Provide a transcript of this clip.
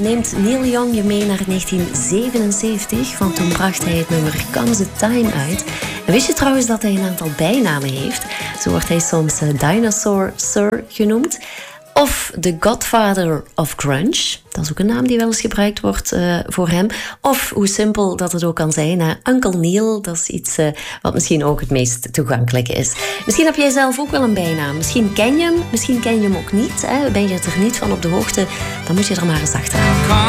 neemt Neil Young je mee naar 1977. Van toen bracht hij het nummer Comes the Time uit. En wist je trouwens dat hij een aantal bijnamen heeft? Zo wordt hij soms Dinosaur Sir genoemd. Of The Godfather of Grunge. Dat is ook een naam die wel eens gebruikt wordt voor hem. Of, hoe simpel dat het ook kan zijn, Uncle Neil. Dat is iets wat misschien ook het meest toegankelijk is. Misschien heb jij zelf ook wel een bijnaam. Misschien ken je hem ook niet. Hè? Ben je er niet van op de hoogte? Dan moet je er maar eens achteraan.